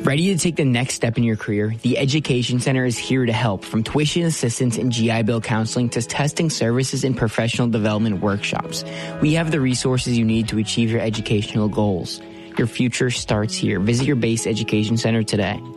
Ready to take the next step in your career? The Education Center is here to help, from tuition assistance and GI Bill counseling to testing services and professional development workshops. We have the resources you need to achieve your educational goals. Your future starts here. Visit your base education center today.